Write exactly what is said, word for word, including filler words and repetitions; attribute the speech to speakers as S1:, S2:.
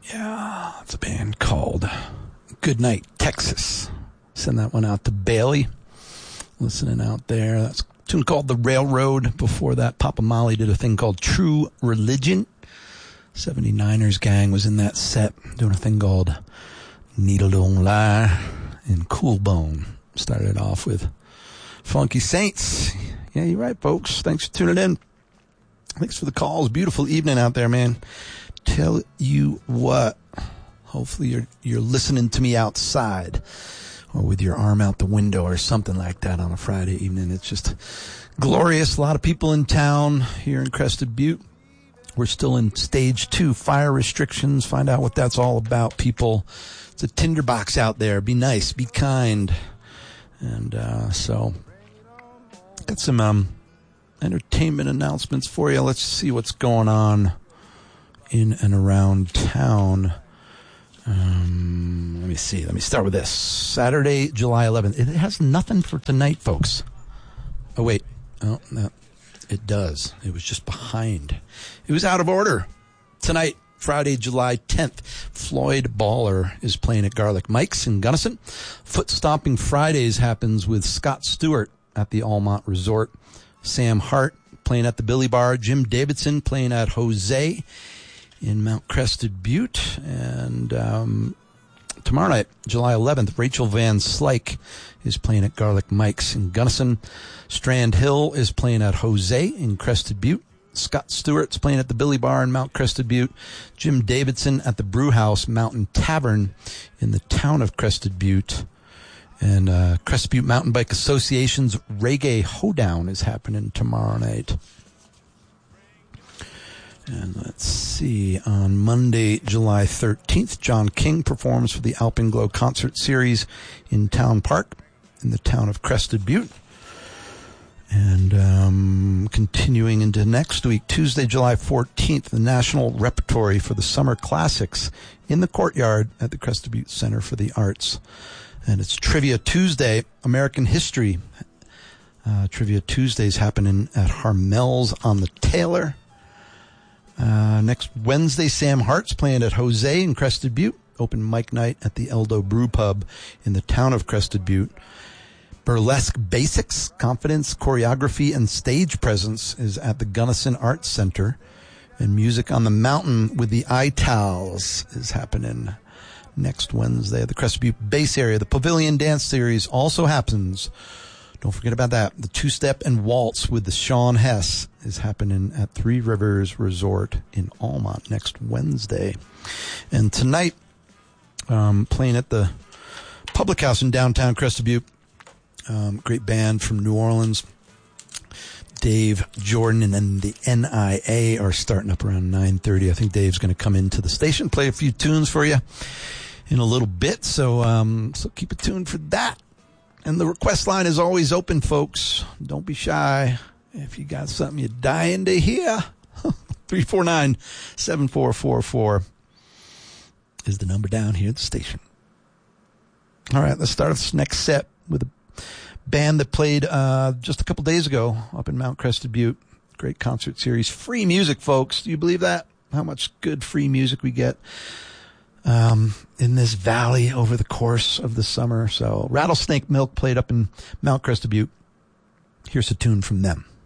S1: Yeah, it's a band called Goodnight, Texas. Send that one out to Bailey. Listening out there. That's a tune called The Railroad. Before that, Papa Molly did a thing called True Religion. seventy-niners gang was in that set doing a thing called Needle Don't Lie. And Cool Bone started off with Funky Saints. Yeah, you're right, folks. Thanks for tuning in. Thanks for the calls. Beautiful evening out there, man. Tell you what, hopefully you're you're listening to me outside or with your arm out the window or something like that on a Friday evening. It's just glorious. A lot of people in town here in Crested Butte. We're still in stage two, fire restrictions. Find out what that's all about, people. It's a tinderbox out there. Be nice, be kind. And uh, so, got some um, entertainment announcements for you. Let's see what's going on in and around town. Um, let me see. Let me start with this. Saturday, July eleventh. It has nothing for tonight, folks. Oh, wait. Oh, no. It does. It was just behind. It was out of order. Tonight, Friday, July tenth, Floyd Baller is playing at Garlic Mike's in Gunnison. Foot Stomping Fridays happens with Scott Stewart at the Almont Resort. Sam Hart playing at the Billy Bar. Jim Davidson playing at Jose in Mount Crested Butte. And um, tomorrow night, July eleventh, Rachel Van Slyke is playing at Garlic Mike's in Gunnison. Strand Hill is playing at Jose in Crested Butte. Scott Stewart's playing at the Billy Bar in Mount Crested Butte. Jim Davidson at the Brew House Mountain Tavern in the town of Crested Butte. And uh, Crested Butte Mountain Bike Association's Reggae Hoedown is happening tomorrow night. And let's see, on Monday, July thirteenth, John King performs for the Alpenglow Concert Series in Town Park in the town of Crested Butte. And um, continuing into next week, Tuesday, July fourteenth, the National Repertory for the Summer Classics in the courtyard at the Crested Butte Center for the Arts. And it's Trivia Tuesday, American History. Uh, Trivia Tuesdays happening at Harmel's on the Taylor. Uh, next Wednesday, Sam Hart's playing at Jose in Crested Butte. Open mic night at the Eldo Brew Pub in the town of Crested Butte. Burlesque Basics, Confidence, Choreography, and Stage Presence is at the Gunnison Arts Center. And Music on the Mountain with the Itals is happening next Wednesday at the Crested Butte base area. The Pavilion Dance Series also happens. Don't forget about that. The Two-Step and Waltz with the Sean Hess is happening at Three Rivers Resort in Almont next Wednesday. And tonight, um, playing at the Public House in downtown Crested Butte. Um, great band from New Orleans. Dave Jordan and the N I A are starting up around nine thirty. I think Dave's going to come into the station, play a few tunes for you in a little bit. So, um, so keep it tuned for that. And the request line is always open, folks. Don't be shy. If you got something you're dying to hear, three four nine, seven four four four is the number down here at the station. All right, let's start this next set with a band that played uh, just a couple days ago up in Mount Crested Butte. Great concert series. Free music, folks. Do you believe that? How much good free music we get um, in this valley over the course of the summer. So Rattlesnake Milk played up in Mount Crested Butte. Here's a tune from them.